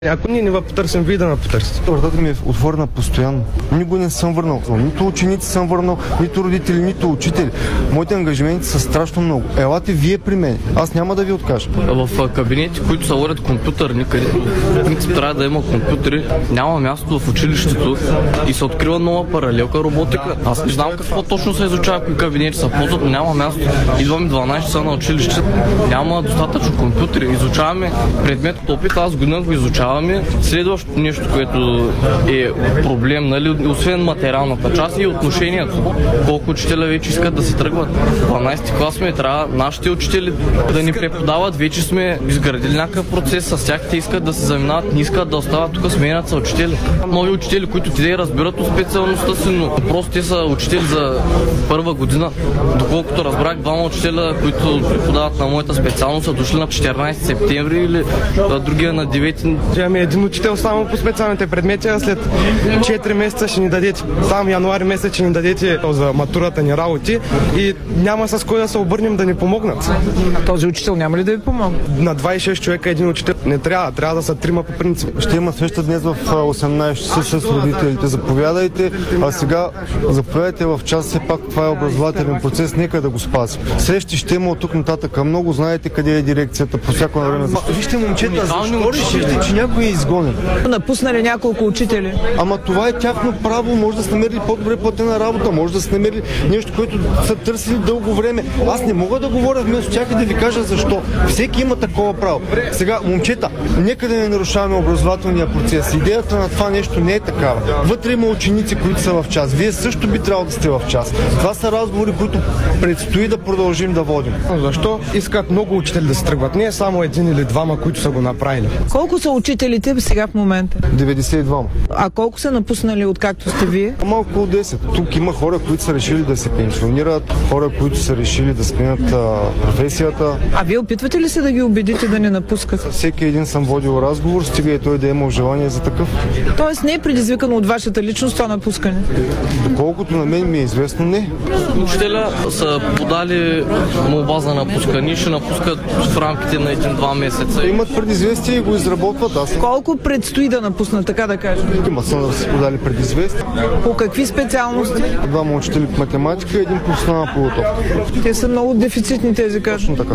Ако ние не ви потърсим, вие да ме потърсите. Вратата ми е отворена постоянно. Никога не съм върнал. Нито ученици съм върнал, нито родители, нито учители. Моите ангажименти са страшно много. Елате вие при мен. Аз няма да ви откажа. В кабинети, които са водят компютърни, където в принцип трябва да има компютъри, няма място в училището и се открива нова паралелка роботика. Аз не знам какво точно се изучава, кои кабинети са ползват, но няма място. Идваме 12 часа на училище, няма достатъчно компютъри. Изучаваме предмет от опит, аз година го изучаваме. Следващото нещо, което е проблем, нали, освен материалната част и отношението. Колко учителя вече искат да се тръгват. 12 клас сме, трябва нашите учители да ни преподават. Вече сме изградили някакъв процес с тях. Те искат да се заминават, не искат да остават тук, сменят са учители. Нови учители, които те разбират от специалността си, но просто те са учители за първа година. Доколкото разбрах, двама учителя, които преподават на моята специалност, са дошли на 14 септември или другия на 9. Имаме един учител само по специалните предмети, а след 4 месеца ще ни дадете, само януари месец ще ни дадете за матурата ни работи и няма с кой да се обърнем да ни помогнат. Този учител няма ли да ви помогне? На 26 човека един учител не трябва да са трима по принцип. Ще има среща днес в 18 часа с родителите. Заповядайте, а сега заповядайте в час, все пак това е образователен процес, нека да го спазим. Срещи ще има от тук нататък. Много знаете къде е дирекцията по всяко време. Вижте, момчета, защо решите, че някой е изгонен? Напуснали няколко учители. Ама това е тяхно право. Може да са намерили по-добре платена работа, може да са намерили нещо, което са търсили дълго време. Аз не мога да говоря вместо тях и да ви кажа защо. Всеки има такова право. Сега, момчета, нека да не нарушаваме образователния процес. Идеята на това нещо не е такава. Вътре има ученици, които са в час. Вие също би трябвало да сте в час. Това са разговори, които предстои да продължим да водим. Защо искат много учители да се тръгват? Не е само един или двама, които са го направили. Колко са учителите сега в момента? 92. А колко са напуснали откакто сте вие? Малко около 10. Тук има хора, които са решили да се пенсионират, хора, които са решили да сменят професията. А вие опитвате ли се да ги убедите да не напускат? Всеки един съм водил разговор, стига и той да е имал желание за такъв. Тоест не е предизвикано от вашата личност това напускане? Доколкото на мен ми е известно, не. Учителя са подали молба за напускане, ще напускат в рамките на 1-2 месеца. Имат предизвестие и го изработват. Колко предстои да напуснат, така да кажем? Има са да се подали предизвестие. По какви специалности? Двама учители по математика и един професионална подготовка. Те са много дефицитни тези, точно така.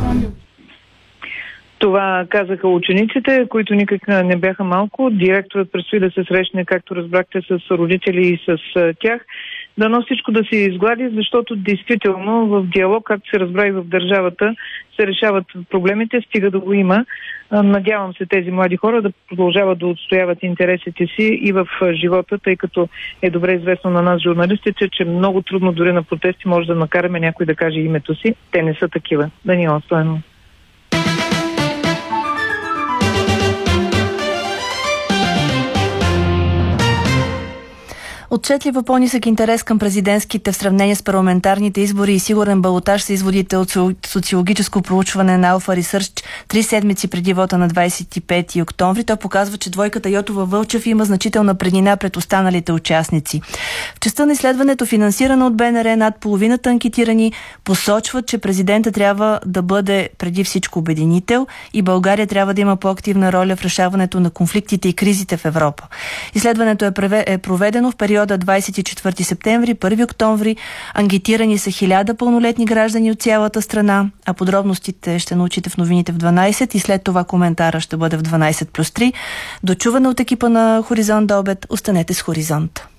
Това казаха учениците, които никак не бяха малко. Директорът предстои да се срещне, както разбрахте, с родители и с тях. Дано всичко да се изглади, защото действително в диалог, както се разбра и в държавата, се решават проблемите, стига да го има. Надявам се тези млади хора да продължават да отстояват интересите си и в живота, тъй като е добре известно на нас, журналистите, че много трудно дори на протести може да накараме някой да каже името си. Те не са такива. Даниела Стоянова. Отчетлива по-нисък интерес към президентските в сравнение с парламентарните избори и сигурен балотаж са изводите от социологическо проучване на Alpha Research 3 седмици преди вота на 25 октомври. То показва, че двойката Йотова-Вълчев има значителна преднина пред останалите участници. В частта на изследването, финансирана от БНР, над половината анкетирани посочват, че президента трябва да бъде преди всичко обединител и България трябва да има по-активна роля в решаването на конфликтите и кризите в Европа. Изследването е проведено в периода 24 септември, 1 октомври. Анкетирани са 1000 пълнолетни граждани от цялата страна, а подробностите ще научите в новините в 12 и след това коментара ще бъде в 12+3. Дочуване от екипа на Хоризонт до обед. Останете с Хоризонт.